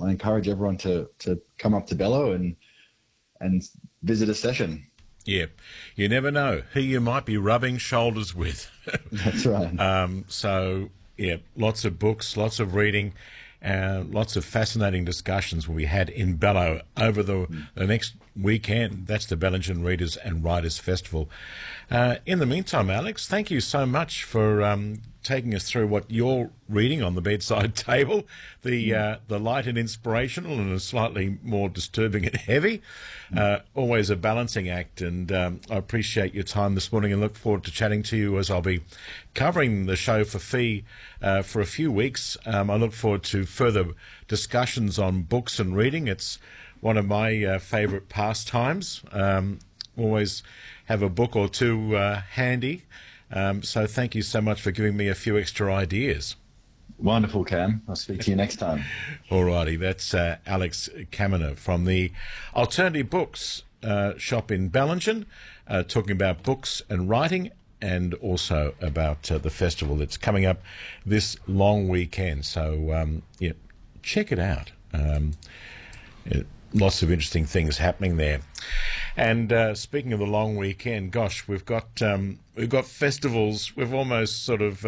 I encourage everyone to come up to Bello and visit a session. Yeah, you never know who you might be rubbing shoulders with. That's right. So, yeah, lots of books, lots of reading, lots of fascinating discussions will be had in Bello over the next weekend. That's the Bellingen Readers and Writers Festival. In the meantime, Alex, thank you so much for taking us through what you're reading on the bedside table, the light and inspirational and a slightly more disturbing and heavy. Always a balancing act, and I appreciate your time this morning and look forward to chatting to you as I'll be covering the show for Fee for a few weeks. I look forward to further discussions on books and reading. It's one of my favourite pastimes. Always have a book or two handy. So thank you so much for giving me a few extra ideas. Wonderful, Cam. I'll speak to you next time. All righty, that's Alex Kaminer from the Alternative Books shop in Bellingen, talking about books and writing and also about the festival that's coming up this long weekend. So, yeah, check it out. Lots of interesting things happening there. And speaking of the long weekend, gosh, we've got festivals. We've almost sort of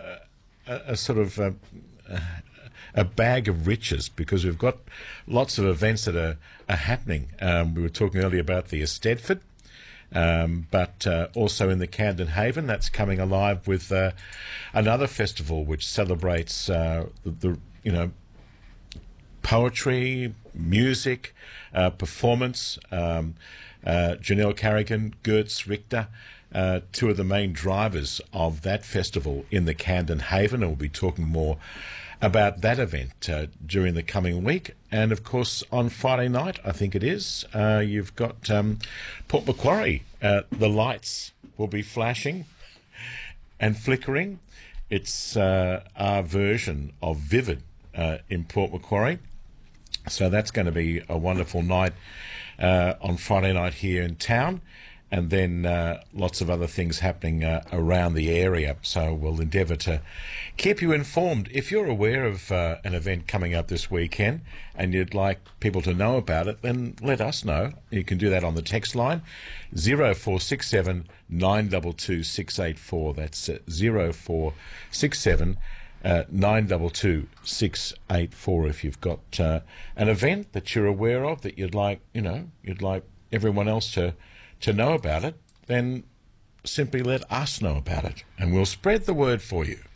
a bag of riches because we've got lots of events that are happening. We were talking earlier about the Eisteddfod, but also in the Camden Haven, that's coming alive with another festival which celebrates the poetry, music, performance. Janelle Carrigan, Gertz Richter, two of the main drivers of that festival in the Camden Haven, and we'll be talking more about that event during the coming week. And of course, on Friday night, I think it is, you've got Port Macquarie. The lights will be flashing and flickering. It's our version of Vivid in Port Macquarie. So that's going to be a wonderful night on Friday night here in town, and then lots of other things happening around the area. So we'll endeavour to keep you informed. If you're aware of an event coming up this weekend and you'd like people to know about it, then let us know. You can do that on the text line 0467 922 684. That's 0467 922 684. If you've got an event that you're aware of that you'd like everyone else to know about it, then simply let us know about it and we'll spread the word for you.